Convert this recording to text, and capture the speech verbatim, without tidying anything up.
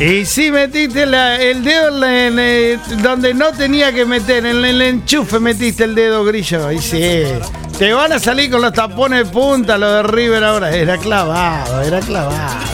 Y sí, metiste la- el dedo en la- en el- donde no tenía que meter, en el enchufe metiste el dedo, Grillo. Y sí, te van a salir con los tapones de punta, lo de River ahora. Era clavado, era clavado.